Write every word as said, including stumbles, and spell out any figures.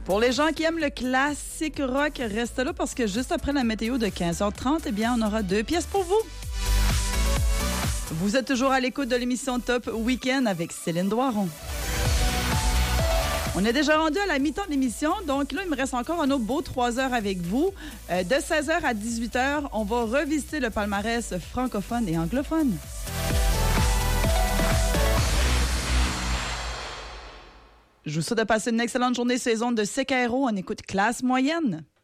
Pour les gens qui aiment le classique rock, restez là parce que juste après la météo de quinze heures trente, eh bien, on aura deux pièces pour vous. Vous êtes toujours à l'écoute de l'émission Top Week-end avec Céline Doiron. On est déjà rendu à la mi-temps de l'émission, donc là, il me reste encore un autre beau trois heures avec vous. Euh, de seize heures à dix-huit heures, on va revisiter le palmarès francophone et anglophone. Je vous souhaite de passer une excellente journée saison de C K R O. On écoute classe moyenne.